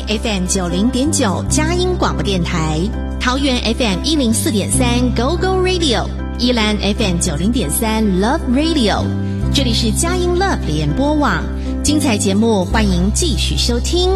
FM 90.9佳音广播电台，桃园 FM 104.3 Go Go Radio， 宜兰 FM 90.3 Love Radio， 这里是佳音 Love 联播网，精彩节目欢迎继续收听。